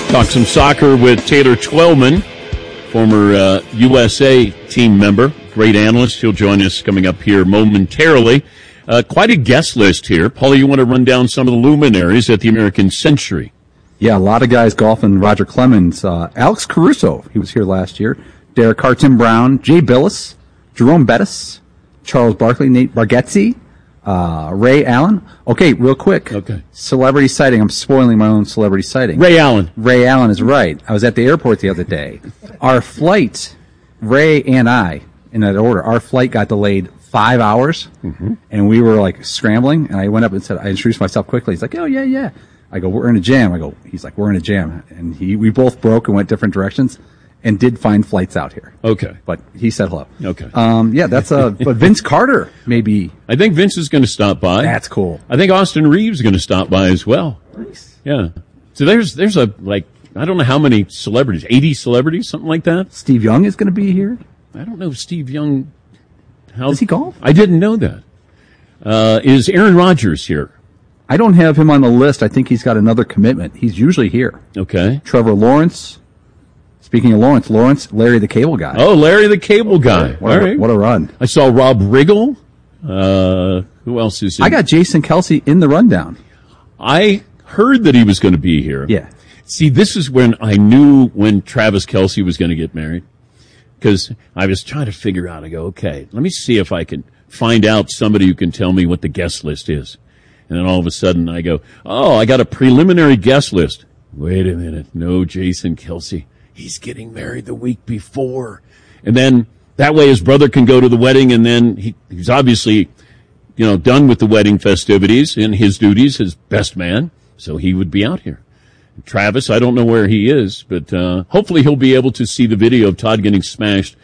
Talk some soccer with Taylor Twellman, former USA team member, great analyst. He'll join us coming up here momentarily. Quite a guest list here. Paulie, you want to run down some of the luminaries at the American Century? Yeah, a lot of guys golfing. Roger Clemens, Alex Caruso, he was here last year. Derek Carr, Tim Brown, Jay Billis, Jerome Bettis, Charles Barkley, Nate Bargatze, Ray Allen. Okay, real quick. Okay. Celebrity sighting. I'm spoiling my own celebrity sighting. Ray Allen. Ray Allen is right. I was at the airport the other day. Our flight, Ray and I, in that order, our flight got delayed 5 hours, and we were like scrambling, and I went up and said, I introduced myself quickly. He's like, oh, yeah. I go, we're in a jam. He's like, we're in a jam. And we both broke and went different directions and did find flights out here. Okay. But he said hello. Okay. Yeah, but Vince Carter, maybe. I think Vince is going to stop by. That's cool. I think Austin Reeves is going to stop by as well. Nice. Yeah. So there's I don't know how many celebrities, 80 celebrities, something like that. Steve Young is going to be here. I don't know if Steve Young. Does he golf? I didn't know that. Is Aaron Rodgers here? I don't have him on the list. I think he's got another commitment. He's usually here. Okay. Trevor Lawrence. Speaking of Lawrence, Larry the Cable Guy. Oh, Larry the Cable Guy. What a run. I saw Rob Riggle. Who else is here? I got Jason Kelsey in the rundown. I heard that he was going to be here. Yeah. See, this is when I knew when Travis Kelce was going to get married. Because I was trying to figure out, I go, okay, let me see if I can find out somebody who can tell me what the guest list is. And then all of a sudden I go, oh, I got a preliminary guest list. Wait a minute. No, Jason Kelsey. He's getting married the week before. And then that way his brother can go to the wedding, and then he's obviously, done with the wedding festivities and his duties as best man. So he would be out here. Travis, I don't know where he is, but hopefully he'll be able to see the video of Todd getting smashed